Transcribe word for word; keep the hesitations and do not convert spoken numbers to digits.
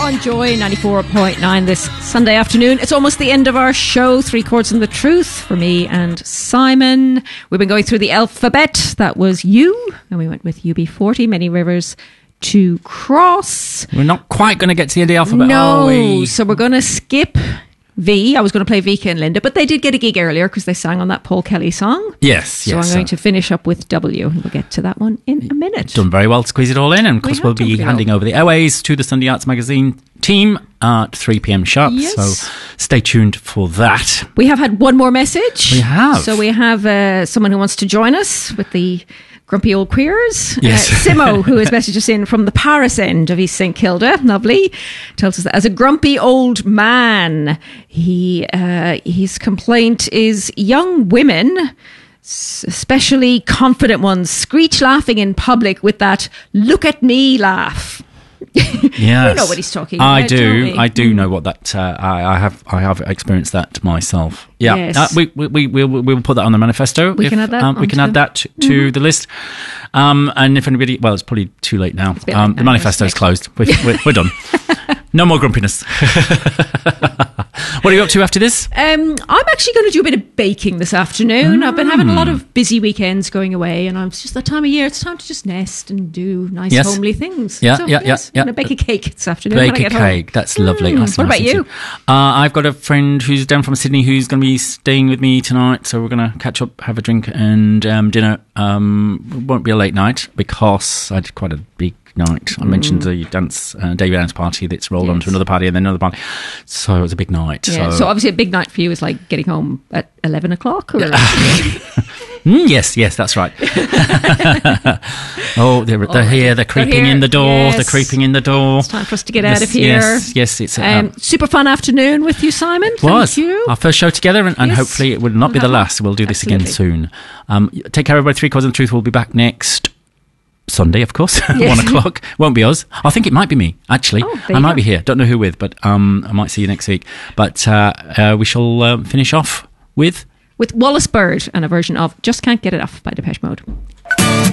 on Joy ninety-four point nine this Sunday afternoon. It's almost the end of our show, Three Chords and the Truth, for me and Simon. We've been going through the alphabet. That was U, and we went with U B forty, Many Rivers to Cross. We're not quite going to get to the end of the alphabet, no, are we? So we're going to skip V. I was going to play Vika and Linda, but they did get a gig earlier because they sang on that Paul Kelly song. Yes, so yes. I'm going to finish up with W, and we'll get to that one in a minute. Done very well to squeeze it all in, and of course we we'll be handing well. over the airways to the Sunday Arts Magazine team at three p.m. sharp, yes. so stay tuned for that. We have had one more message. We have. So we have uh, someone who wants to join us with the Grumpy Old Queers. Yes. Uh, Simo, who has messaged us in from the Paris end of East Saint Kilda, lovely, tells us that as a grumpy old man, he uh, his complaint is young women, especially confident ones, screech laughing in public with that "look at me" laugh. Yes. You know what he's talking about. I do. Don't we? I do know what that. Uh, I, I have. I have experienced that myself. Yeah. Yes. Uh, we we we we'll, we'll put that on the manifesto. We if, can add that. Um, we can onto add that to mm-hmm. the list. Um, and if anybody, well, it's probably too late now. Um, late the now, manifesto is closed. We're, we're, we're done. No more grumpiness. What are you up to after this? Um, I'm actually going to do a bit of baking this afternoon. Mm. I've been having a lot of busy weekends going away, and it's just that time of year. It's time to just nest and do nice yes. homely things. Yeah, so, yeah, yes, yeah. I'm going to bake a cake this afternoon. Bake when I a get cake. Home. That's lovely. Mm. That's what nice about you? Uh, I've got a friend who's down from Sydney who's going to be staying with me tonight, so we're going to catch up, have a drink, and um, dinner. Um, it won't be a late night because I did quite a big night. I mentioned Mm. the dance, uh, David Dance party that's rolled yes. on to another party and then another party. So it was a big night. Yeah. So. so obviously a big night for you is like getting home at eleven o'clock? Or Mm, yes, yes, that's right. oh, they're, they're here. They're creeping they're here. in the door. Yes. They're creeping in the door. It's time for us to get yes, out of here. Yes, yes, it's a um, super fun afternoon with you, Simon. Was Thank you. our first show together, and, and yes. hopefully it will not we'll be the last. We'll do this Absolutely. again soon. Um, take care, everybody. Three Chords and the Truth will be back next Sunday, of course, yes. one o'clock. Won't be us. I think it might be me, actually. Oh, I might go. be here. Don't know who with, but um, I might see you next week. But uh, uh, we shall uh, finish off with... With Wallace Bird and a version of Just Can't Get It Off by Depeche Mode.